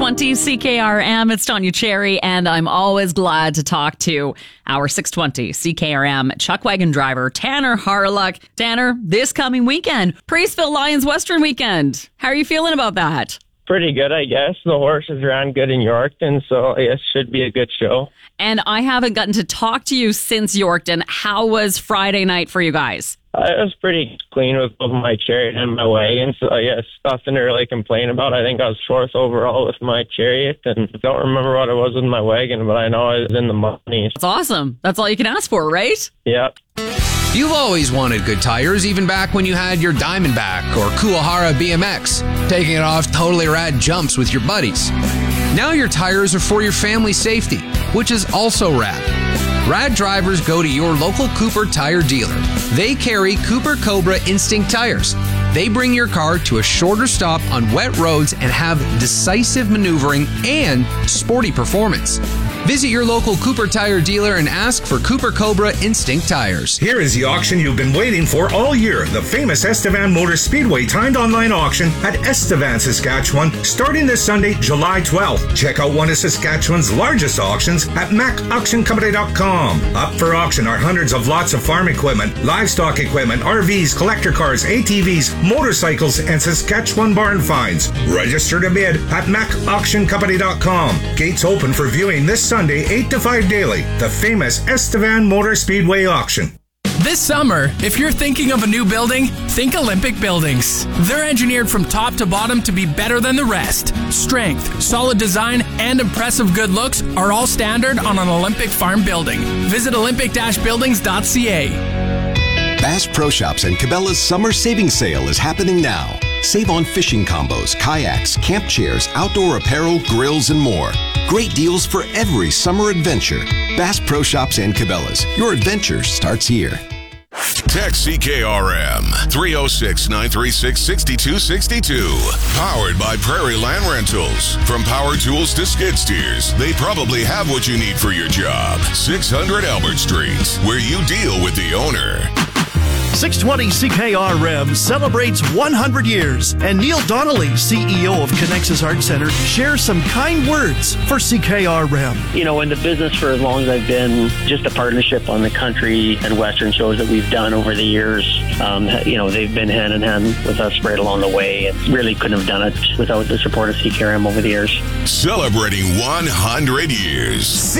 620 CKRM. It's Tanya Cherry, and I'm always glad to talk to our 620 CKRM chuck wagon driver, Tanner Harlock. Tanner, this coming weekend, Priestville Lions Western weekend. How are you feeling about that? Pretty good, I guess. The horses ran good in Yorkton, so I guess should be a good show. And I haven't gotten to talk to you since Yorkton. How was Friday night for you guys? I was pretty clean with both my chariot and my wagon, so I guess nothing to really complain about. I think I was fourth overall with my chariot, and I don't remember what it was with my wagon, but I know I was in the money. That's awesome. That's all you can ask for, right? Yeah. You've always wanted good tires, even back when you had your Diamondback or Kuwahara BMX, taking it off totally rad jumps with your buddies. Now your tires are for your family's safety, which is also rad. Rad drivers go to your local Cooper tire dealer. They carry Cooper Cobra Instinct tires. They bring your car to a shorter stop on wet roads and have decisive maneuvering and sporty performance. Visit your local Cooper tire dealer and ask for Cooper Cobra Instinct tires. Here is the auction you've been waiting for all year. The famous Estevan Motor Speedway timed online auction at Estevan, Saskatchewan, starting this Sunday, July 12th. Check out one of Saskatchewan's largest auctions at macauctioncompany.com. Up for auction are hundreds of lots of farm equipment, livestock equipment, RVs, collector cars, ATVs, motorcycles, and Saskatchewan barn finds. Register to bid at macauctioncompany.com. Gates open for viewing this Sunday, 8 to 5 daily. The famous Estevan Motor Speedway auction. This summer, if you're thinking of a new building, think Olympic Buildings. They're engineered from top to bottom to be better than the rest. Strength, solid design, and impressive good looks are all standard on an Olympic farm building. Visit olympic-buildings.ca. Bass Pro Shops and Cabela's Summer Savings Sale is happening now. Save on fishing combos, kayaks, camp chairs, outdoor apparel, grills, and more. Great deals for every summer adventure. Bass Pro Shops and Cabela's. Your adventure starts here. Text CKRM 306-936-6262. Powered by Prairie Land Rentals. From power tools to skid steers, they probably have what you need for your job. 600 Albert Street, where you deal with the owner. 620 CKRM celebrates 100 years, and Neil Donnelly, CEO of Connexus Art Center, shares some kind words for CKRM. You know, in the business for as long as I've been, just a partnership on the country and western shows that we've done over the years, you know, they've been hand in hand with us right along the way, and really couldn't have done it without the support of CKRM over the years. Celebrating 100 years.